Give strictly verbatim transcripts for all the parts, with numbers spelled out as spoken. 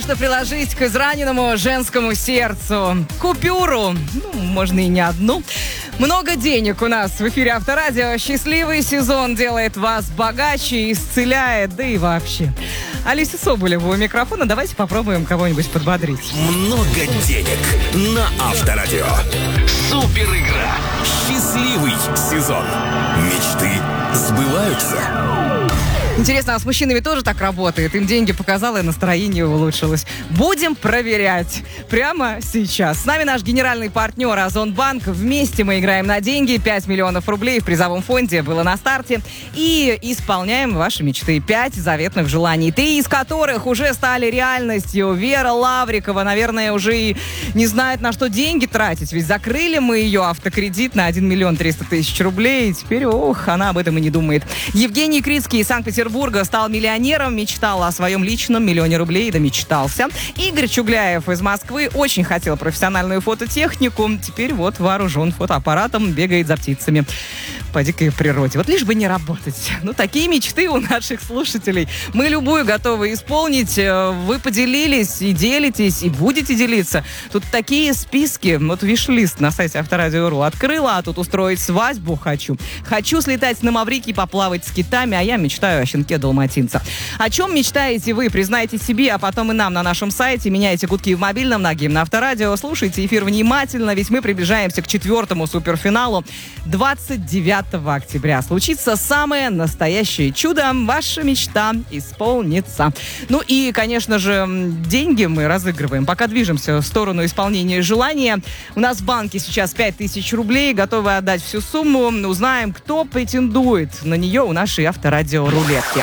нужно приложить к израненному женскому сердцу купюру, ну, можно и не одну. Много денег у нас в эфире Авторадио. Счастливый сезон делает вас богаче, исцеляет, да и вообще. Алиса Соболева у микрофона. Давайте попробуем кого-нибудь подбодрить. Много денег на Авторадио. Супер игра. Счастливый сезон. Мечты сбываются. Интересно, а с мужчинами тоже так работает? Им деньги показало, и настроение улучшилось. Будем проверять прямо сейчас. С нами наш генеральный партнер Озонбанк. Вместе мы играем на деньги. пять миллионов рублей в призовом фонде было на старте. И исполняем ваши мечты. пять заветных желаний. Три из которых уже стали реальностью. Вера Лаврикова, наверное, уже и не знает, на что деньги тратить. Ведь закрыли мы ее автокредит на один миллион триста тысяч рублей. И теперь, ох, она об этом и не думает. Евгений Крицкий из Санкт-Петербурга стал миллионером, мечтал о своем личном миллионе рублей, да мечтался. Игорь Чугляев из Москвы очень хотел профессиональную фототехнику, теперь вот вооружен фотоаппаратом, бегает за птицами по дикой природе. Вот лишь бы не работать. Ну, такие мечты у наших слушателей. Мы любую готовы исполнить. Вы поделились и делитесь, и будете делиться. Тут такие списки. Вот виш-лист на сайте Авторадио.ру открыла, а тут устроить свадьбу хочу. Хочу слетать на Маврикий, поплавать с китами, а я мечтаю о щенке далматинца. О чем мечтаете вы? Признайте себе, а потом и нам на нашем сайте. Меняйте гудки в мобильном на Гимн Авторадио. Слушайте эфир внимательно, ведь мы приближаемся к четвертому суперфиналу. двадцать девятого октября случится самое настоящее чудо. Ваша мечта исполнится. Ну и, конечно же, деньги мы разыгрываем. Пока движемся в сторону исполнения желания. У нас в банке сейчас пять тысяч рублей. Готовы отдать всю сумму. Узнаем, кто претендует на нее у нашей Авторадио рулетки.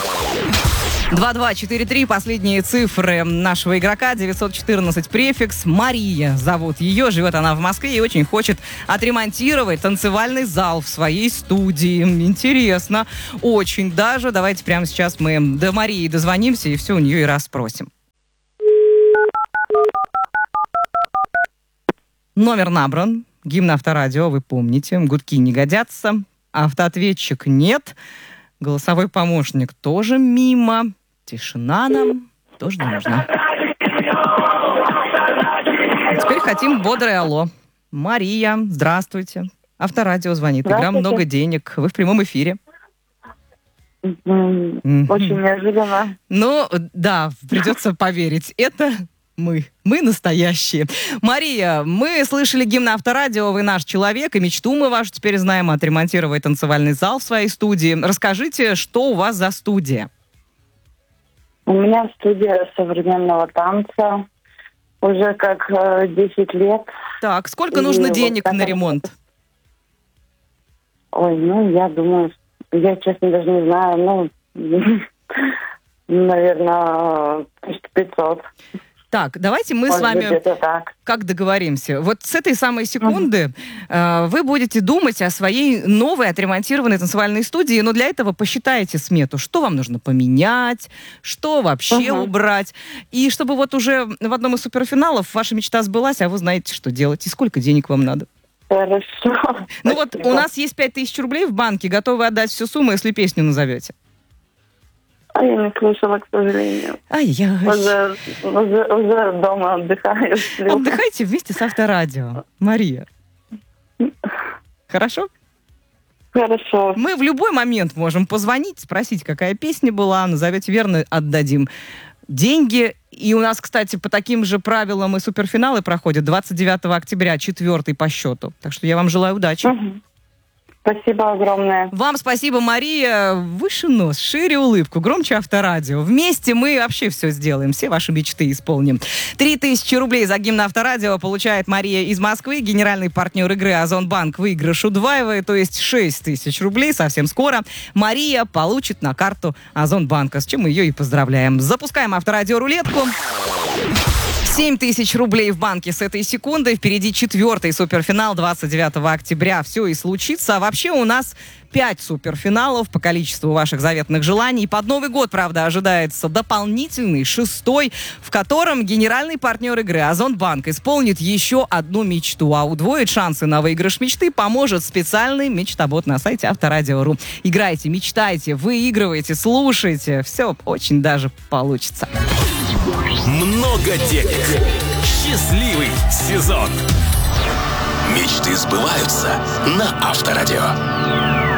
два два четыре три, последние цифры нашего игрока, девятьсот четырнадцать префикс. Мария зовут ее, живет она в Москве и очень хочет отремонтировать танцевальный зал в своей студии. Интересно, очень даже. Давайте прямо сейчас мы до Марии дозвонимся и все у нее и расспросим. Номер набран. Гимн Авторадио, вы помните. Гудки не годятся. Автоответчик нет. Голосовой помощник тоже мимо. Тишина нам тоже не нужна. Теперь хотим бодрое алло. Мария, здравствуйте. Авторадио звонит. Игра «Много денег». Вы в прямом эфире. Mm-hmm. Mm-hmm. Очень неожиданно. Ну, да, придется поверить. Это... Мы. Мы настоящие. Мария, мы слышали гимн Авторадио, вы наш человек, и мечту мы вашу теперь знаем отремонтировать танцевальный зал в своей студии. Расскажите, что у вас за студия? У меня студия современного танца уже как э, десять лет. Так, сколько и нужно денег вот на ремонт? Ой, ну, я думаю, я, честно, даже не знаю, ну, наверное, тысяча пятьсот. Так, давайте мы Может с вами быть, как договоримся. Вот с этой самой секунды uh-huh. э, вы будете думать о своей новой отремонтированной танцевальной студии, но для этого посчитайте смету, что вам нужно поменять, что вообще uh-huh. убрать. И чтобы вот уже в одном из суперфиналов ваша мечта сбылась, а вы знаете, что делать и сколько денег вам надо. Хорошо. Ну вот у нас есть пять тысяч рублей в банке, готовы отдать всю сумму, если песню назовете. А я не слышала, к сожалению. Ай-яй. Уже, уже, уже дома отдыхаю. Отдыхайте вместе с Авторадио, Мария. Хорошо? Хорошо. Мы в любой момент можем позвонить, спросить, какая песня была, назовете верно, отдадим деньги. И у нас, кстати, по таким же правилам и суперфиналы проходят двадцать девятого октября, четвертый по счету. Так что я вам желаю удачи. Угу. Спасибо огромное. Вам спасибо, Мария. Выше нос, шире улыбку, громче Авторадио. Вместе мы вообще все сделаем, все ваши мечты исполним. Три тысячи рублей за гимн Авторадио получает Мария из Москвы, генеральный партнер игры Озонбанк. Выигрыш удваивает, то есть шесть тысяч рублей совсем скоро Мария получит на карту Озонбанка, с чем мы ее и поздравляем. Запускаем Авторадио рулетку. семь тысяч рублей в банке с этой секунды. Впереди четвертый суперфинал двадцать девятого октября. Все и случится. А вообще у нас пять суперфиналов по количеству ваших заветных желаний. Под Новый год, правда, ожидается дополнительный, шестой, в котором генеральный партнер игры Озонбанк исполнит еще одну мечту. А удвоить шансы на выигрыш мечты поможет специальный мечтобот на сайте Авторадио.ру. Играйте, мечтайте, выигрывайте, слушайте. Все очень даже получится. много денег. Счастливый сезон. Мечты сбываются на Авторадио.